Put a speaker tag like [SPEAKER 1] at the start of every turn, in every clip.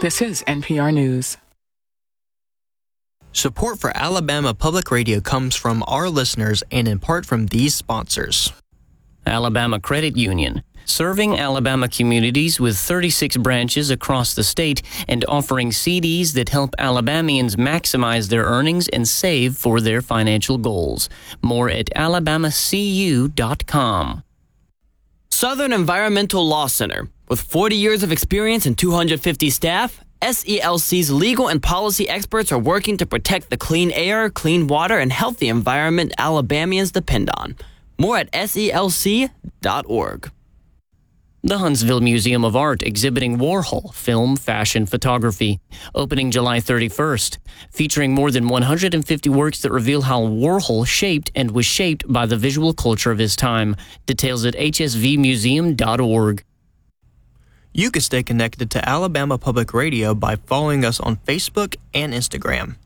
[SPEAKER 1] This is NPR News.
[SPEAKER 2] Support for Alabama Public Radio comes from our listeners and in part from these sponsors.
[SPEAKER 3] Alabama Credit Union, serving Alabama communities with 36 branches across the state and offering CDs that help Alabamians maximize their earnings and save for their financial goals. More at alabamacu.com.
[SPEAKER 4] Southern Environmental Law Center. With 40 years of experience and 250 staff, SELC's legal and policy experts are working to protect the clean air, clean water, and healthy environment Alabamians depend on. More at SELC.org.
[SPEAKER 3] The Huntsville Museum of Art exhibiting Warhol film, fashion, photography, opening July 31st, featuring more than 150 works that reveal how Warhol shaped and was shaped by the visual culture of his time. Details at hsvmuseum.org.
[SPEAKER 2] You can stay connected to Alabama Public Radio by following us on Facebook and Instagram.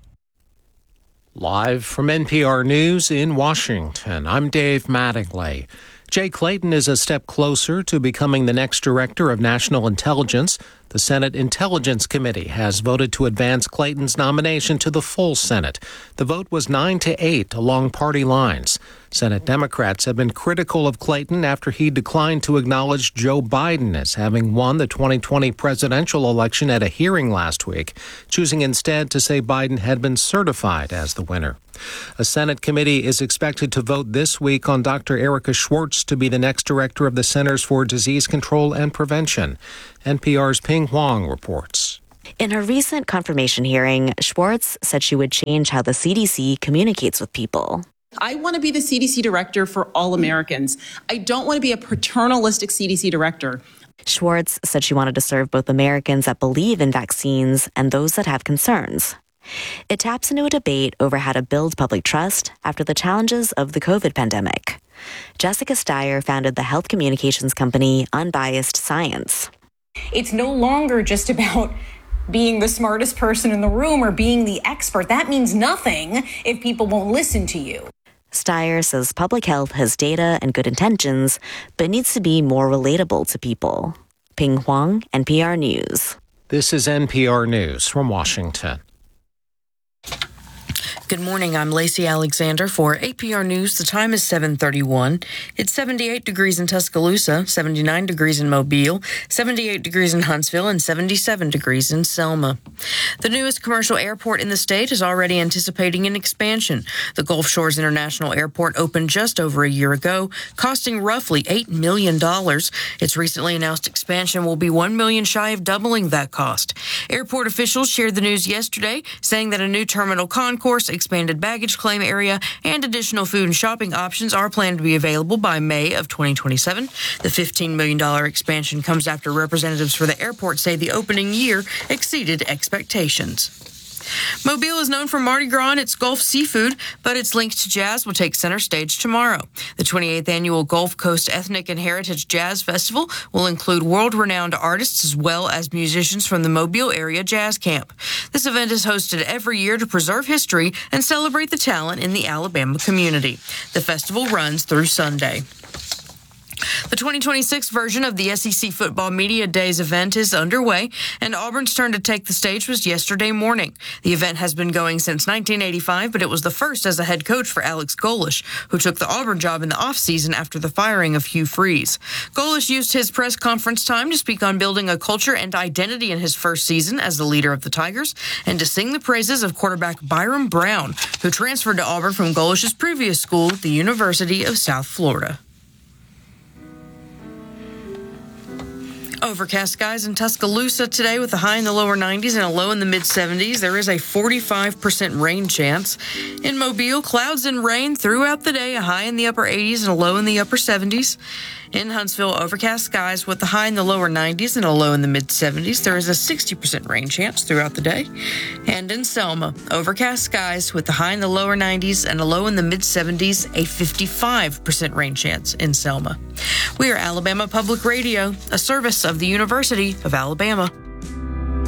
[SPEAKER 5] Live from NPR News in Washington, I'm Dave Mattingly. Jay Clayton is a step closer to becoming the next director of national intelligence. The Senate Intelligence Committee has voted to advance Clayton's nomination to the full Senate. The vote was 9-8 along party lines. Senate Democrats have been critical of Clayton after he declined to acknowledge Joe Biden as having won the 2020 presidential election at a hearing last week, choosing instead to say Biden had been certified as the winner. A Senate committee is expected to vote this week on Dr. Erica Schwartz to be the next director of the Centers for Disease Control and Prevention. NPR's Ping Huang reports.
[SPEAKER 6] In her recent confirmation hearing, Schwartz said she would change how the CDC communicates with people.
[SPEAKER 7] I want to be the CDC director for all Americans. I don't want to be a paternalistic CDC director.
[SPEAKER 6] Schwartz said she wanted to serve both Americans that believe in vaccines and those that have concerns. It taps into a debate over how to build public trust after the challenges of the COVID pandemic. Jessica Steyer founded the health communications company Unbiased Science.
[SPEAKER 8] It's no longer just about being the smartest person in the room or being the expert. That means nothing if people won't listen to you.
[SPEAKER 6] Steyer says public health has data and good intentions, but needs to be more relatable to people. Ping Huang, NPR News.
[SPEAKER 5] This is NPR News from Washington.
[SPEAKER 9] Good morning. I'm Lacey Alexander for APR News. The time is 7:31. It's 78 degrees in Tuscaloosa, 79 degrees in Mobile, 78 degrees in Huntsville, and 77 degrees in Selma. The newest commercial airport in the state is already anticipating an expansion. The Gulf Shores International Airport opened just over a year ago, costing roughly $8 million. Its recently announced expansion will be $1 million shy of doubling that cost. Airport officials shared the news yesterday, saying that a new terminal concourse, expanded baggage claim area, and additional food and shopping options are planned to be available by May of 2027. The $15 million expansion comes after representatives for the airport say the opening year exceeded expectations. Mobile is known for Mardi Gras and its Gulf seafood, but its link to jazz will take center stage tomorrow. The 28th annual Gulf Coast Ethnic and Heritage Jazz Festival will include world-renowned artists as well as musicians from the Mobile Area Jazz Camp. This event is hosted every year to preserve history and celebrate the talent in the Alabama community. The festival runs through Sunday. The 2026 version of the SEC Football Media Days event is underway, and Auburn's turn to take the stage was yesterday morning. The event has been going since 1985, but it was the first as a head coach for Alex Golesh, who took the Auburn job in the offseason after the firing of Hugh Freeze. Golesh used his press conference time to speak on building a culture and identity in his first season as the leader of the Tigers, and to sing the praises of quarterback Byron Brown, who transferred to Auburn from Golesh's previous school, the University of South Florida. Overcast skies in Tuscaloosa today with a high in the lower 90s and a low in the mid-70s. There is a 45% rain chance. In Mobile, clouds and rain throughout the day, a high in the upper 80s and a low in the upper 70s. In Huntsville, overcast skies with a high in the lower 90s and a low in the mid-70s. There is a 60% rain chance throughout the day. And in Selma, overcast skies with a high in the lower 90s and a low in the mid-70s, a 55% rain chance in Selma. We are Alabama Public Radio, a service of the University of Alabama.